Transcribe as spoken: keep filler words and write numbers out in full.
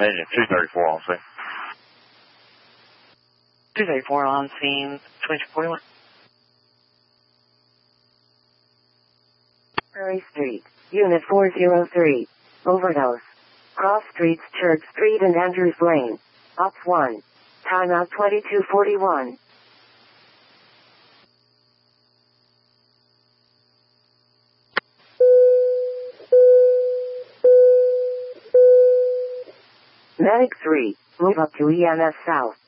Engine two thirty-four on scene. two thirty-four on scene, twenty-two forty-one. Prairie Street, Unit four oh three. Overdose. Cross Streets, Church Street and Andrews Lane. Ops one. Timeout twenty-two forty-one. Medic three, move up to E M S South.